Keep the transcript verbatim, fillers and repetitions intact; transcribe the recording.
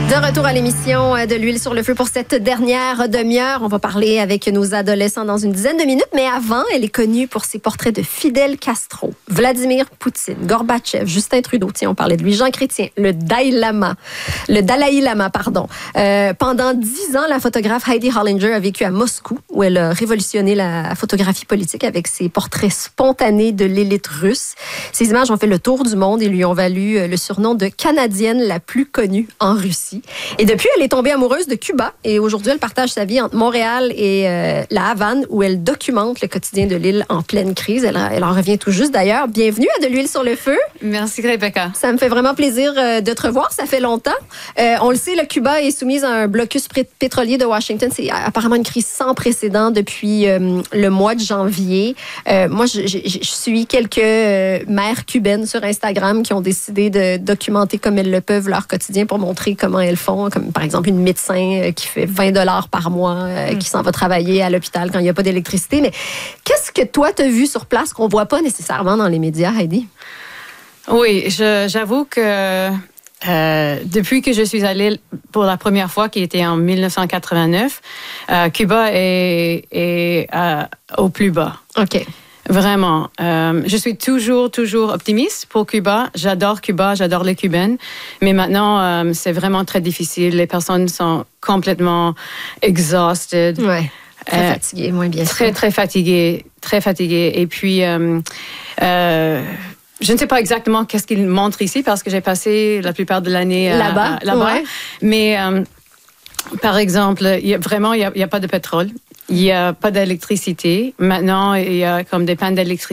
De retour à l'émission de l'huile sur le feu pour cette dernière demi-heure. On va parler avec nos adolescents dans une dizaine de minutes, mais avant, elle est connue pour ses portraits de Fidel Castro, Vladimir Poutine, Gorbatchev, Justin Trudeau, tiens, on parlait de lui, Jean Chrétien, le Dalai Lama, le Dalai Lama, pardon. Euh, pendant dix ans, la photographe Heidi Hollinger a vécu à Moscou, où elle a révolutionné la photographie politique avec ses portraits spontanés de l'élite russe. Ces images ont fait le tour du monde et lui ont valu le surnom de Canadienne la plus connue en Russie. Et depuis, elle est tombée amoureuse de Cuba et aujourd'hui, elle partage sa vie entre Montréal et euh, la Havane où elle documente le quotidien de l'île en pleine crise. Elle, elle en revient tout juste d'ailleurs. Bienvenue à De l'huile sur le feu. Merci Rebecca. Ça me fait vraiment plaisir euh, de te revoir. Ça fait longtemps. Euh, on le sait, le Cuba est soumise à un blocus pétrolier de Washington. C'est apparemment une crise sans précédent depuis euh, le mois de janvier. Euh, moi, je, je, je suis quelques euh, mères cubaines sur Instagram qui ont décidé de documenter comme elles le peuvent leur quotidien pour montrer comment elles font, comme par exemple une médecin qui fait vingt dollars par mois, euh, qui s'en va travailler à l'hôpital quand il n'y a pas d'électricité. Mais qu'est-ce que toi, tu as vu sur place qu'on ne voit pas nécessairement dans les médias, Heidi? Oui, je, j'avoue que euh, depuis que je suis allée pour la première fois, qui était en dix-neuf cent quatre-vingt-neuf, euh, Cuba est, est euh, au plus bas. OK. Vraiment. Euh, je suis toujours, toujours optimiste pour Cuba. J'adore Cuba, j'adore les Cubaines. Mais maintenant, euh, c'est vraiment très difficile. Les personnes sont complètement exhausted. Ouais. Très euh, fatiguées, moins bien sûr. Très, très fatiguées. Très fatiguées. Et puis, euh, euh, je ne sais pas exactement qu'est-ce qu'ils montrent ici parce que j'ai passé la plupart de l'année euh, là-bas. là-bas. Ouais. Mais, euh, par exemple, y a, vraiment, il n'y a, a pas de pétrole. Il n'y a pas d'électricité. Maintenant, il y a comme des pannes d'électricité.